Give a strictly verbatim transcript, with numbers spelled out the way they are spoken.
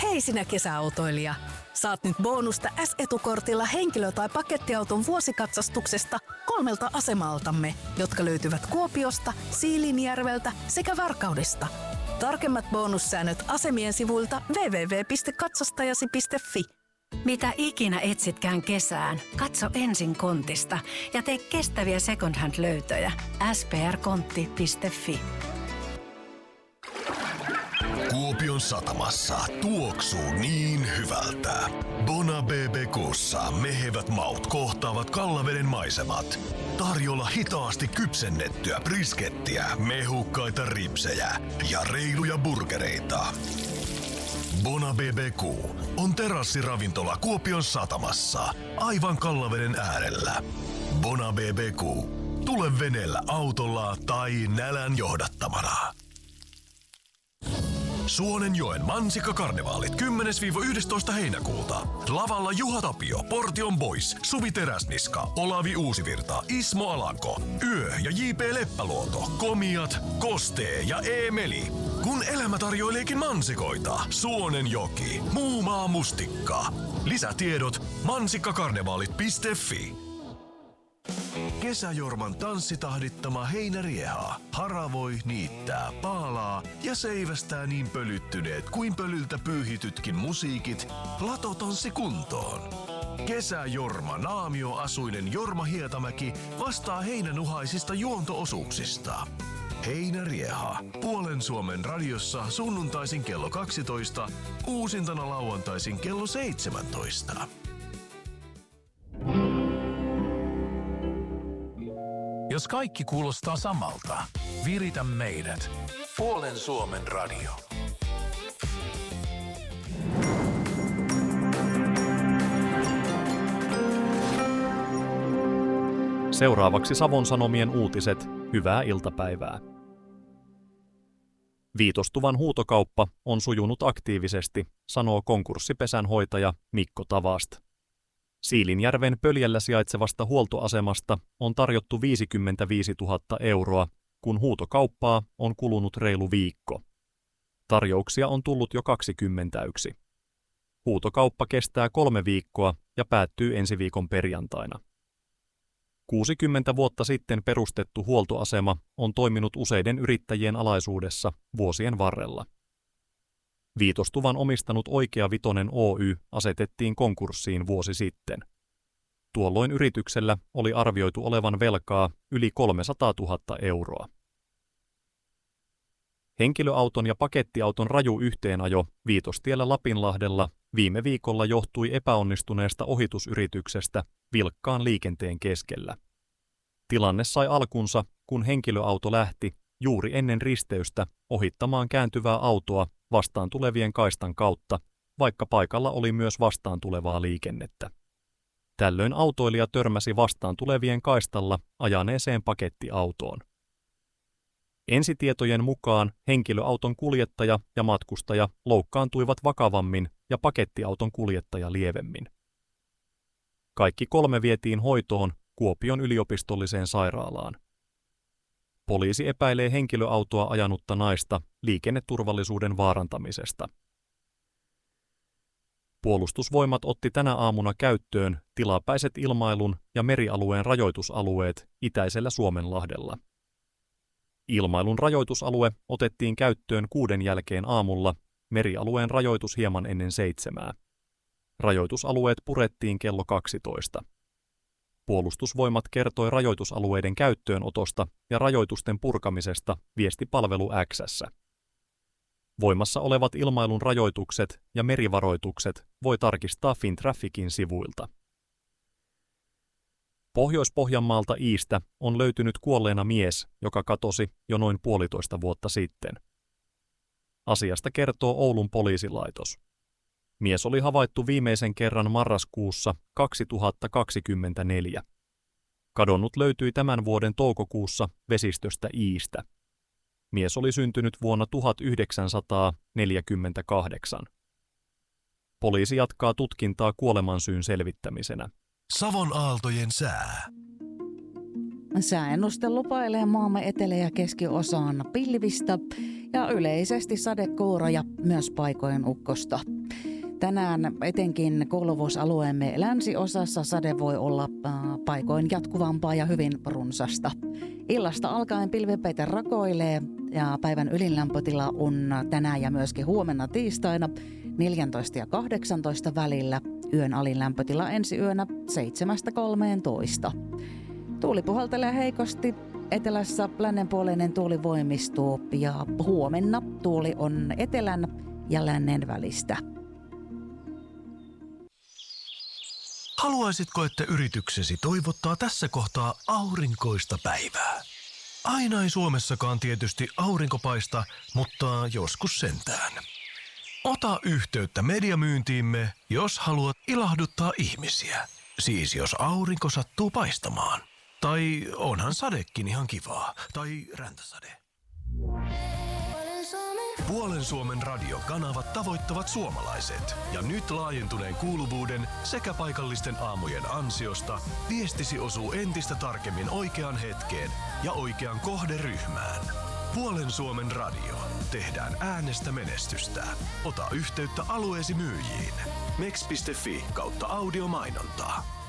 Hei sinä kesäautoilija! Saat nyt bonusta S-etukortilla henkilö- tai pakettiauton vuosikatsastuksesta kolmelta asemaltamme, jotka löytyvät Kuopiosta, Siilinjärveltä sekä Varkaudesta. Tarkemmat bonussäännöt asemien sivuilta double-u double-u double-u piste katsastajasi piste fi. Mitä ikinä etsitkään kesään, katso ensin Kontista ja tee kestäviä second hand löytöjä. s p r kontti piste fi. Kuopion satamassa tuoksuu niin hyvältä. Bona B B Q:ssa mehevät maut kohtaavat Kallaveden maisemat. Tarjolla hitaasti kypsennettyä briskettiä, mehukkaita ripsejä ja reiluja burgereita. Bona B B Q on terassiravintola Kuopion satamassa, aivan Kallaveden äärellä. Bona B B Q. Tule veneellä, autolla tai nälän johdattamana. Suonenjoen Mansikkakarnevaalit kymmenes yhdestoista heinäkuuta. Lavalla Juha Tapio, Portion Boys, Suvi Teräsniska, Olavi Uusivirta, Ismo Alanko, Yö ja J P Leppäluoto, Komiat, Kostee ja Eemeli. Kun elämä tarjoileekin mansikoita, Suonenjoki, Muumaa mustikka. Lisätiedot mansikkakarnevaalit piste fi. Kesäjorman tanssitahdittama heinärieha haravoi, niittää, paalaa ja seivästää niin pölyttyneet kuin pölyltä pyyhitytkin musiikit latotanssi kuntoon. Kesäjorma naamioasuinen Jorma Hietamäki vastaa heinänuhaisista juonto-osuuksista. Heinärieha. Puolen Suomen radiossa sunnuntaisin kello kaksitoista, uusintana lauantaisin kello seitsemäntoista. Jos kaikki kuulostaa samalta, viritä meidät. Puolen Suomen radio. Seuraavaksi Savon Sanomien uutiset. Hyvää iltapäivää. Viitostuvan huutokauppa on sujunut aktiivisesti, sanoo konkurssipesän hoitaja Mikko Tavast. Siilinjärven Pöljällä sijaitsevasta huoltoasemasta on tarjottu viisikymmentäviisituhatta euroa, kun huutokauppaa on kulunut reilu viikko. Tarjouksia on tullut jo kaksikymmentäyksi. Huutokauppa kestää kolme viikkoa ja päättyy ensi viikon perjantaina. kuusikymmentä vuotta sitten perustettu huoltoasema on toiminut useiden yrittäjien alaisuudessa vuosien varrella. Viitostuvan omistanut Oikea Vitonen Oy asetettiin konkurssiin vuosi sitten. Tuolloin yrityksellä oli arvioitu olevan velkaa yli kolmesataatuhatta euroa. Henkilöauton ja pakettiauton raju yhteenajo Viitostiellä Lapinlahdella viime viikolla johtui epäonnistuneesta ohitusyrityksestä vilkkaan liikenteen keskellä. Tilanne sai alkunsa, kun henkilöauto lähti juuri ennen risteystä ohittamaan kääntyvää autoa vastaan tulevien kaistan kautta, vaikka paikalla oli myös vastaan tulevaa liikennettä. Tällöin autoilija törmäsi vastaan tulevien kaistalla ajaneeseen pakettiautoon. Ensitietojen mukaan henkilöauton kuljettaja ja matkustaja loukkaantuivat vakavammin ja pakettiauton kuljettaja lievemmin. Kaikki kolme vietiin hoitoon Kuopion yliopistolliseen sairaalaan. Poliisi epäilee henkilöautoa ajanutta naista liikenneturvallisuuden vaarantamisesta. Puolustusvoimat otti tänä aamuna käyttöön tilapäiset ilmailun ja merialueen rajoitusalueet itäisellä Suomenlahdella. Ilmailun rajoitusalue otettiin käyttöön kuuden jälkeen aamulla, merialueen rajoitus hieman ennen seitsemää. Rajoitusalueet purettiin kello kaksitoista. Puolustusvoimat kertoi rajoitusalueiden käyttöönotosta ja rajoitusten purkamisesta viestipalvelu X:ssä. Voimassa olevat ilmailun rajoitukset ja merivaroitukset voi tarkistaa Fintrafficin sivuilta. Pohjois-Pohjanmaalta Iistä on löytynyt kuolleena mies, joka katosi jo noin puolitoista vuotta sitten. Asiasta kertoo Oulun poliisilaitos. Mies oli havaittu viimeisen kerran marraskuussa kaksituhattakaksikymmentäneljä. Kadonnut löytyi tämän vuoden toukokuussa vesistöstä Iistä. Mies oli syntynyt vuonna tuhatyhdeksänsataaneljäkymmentäkahdeksan. Poliisi jatkaa tutkintaa kuolemansyyn selvittämisenä. Savon aaltojen sää. Sääennuste lupailee maamme etelä- ja keskiosaan pilvistä ja yleisesti sadekouroja, myös paikoin ukkosta. Tänään etenkin kuuluvuusalueemme länsiosassa sade voi olla äh, paikoin jatkuvampaa ja hyvin runsasta. Illasta alkaen pilvipeite rakoilee ja päivän ylinlämpötila on tänään ja myöskin huomenna tiistaina neljätoista ja kahdeksantoista välillä. Yön alin lämpötila ensi yönä seitsemästä kolmeentoista. Tuuli puhaltelee heikosti. Etelässä lännenpuoleinen tuuli voimistuu ja huomenna tuuli on etelän ja lännen välistä. Haluaisitko, että yrityksesi toivottaa tässä kohtaa aurinkoista päivää? Aina ei Suomessakaan tietysti aurinko paista, mutta joskus sentään. Ota yhteyttä mediamyyntiimme, jos haluat ilahduttaa ihmisiä. Siis jos aurinko sattuu paistamaan. Tai onhan sadekin ihan kivaa. Tai räntäsade. Puolen Suomen radiokanavat tavoittavat suomalaiset. Ja nyt laajentuneen kuuluvuuden sekä paikallisten aamujen ansiosta viestisi osuu entistä tarkemmin oikeaan hetkeen ja oikeaan kohderyhmään. Puolen Suomen radio. Tehdään äänestä menestystä. Ota yhteyttä alueesi myyjiin. meks piste fi kautta audiomainontaa.